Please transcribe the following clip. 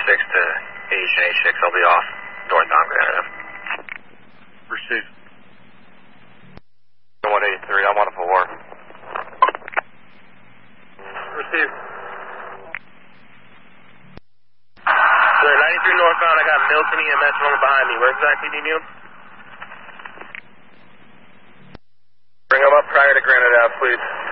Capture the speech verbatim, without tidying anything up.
six to H and H six, I'll be off northbound Granite Ave. Received. one eighty-three, I'm on a four. Received. Sir, ninety-three northbound, I got Milton E M S rolling behind me. Where exactly do you need him? Bring him up prior to Granite Ave, please.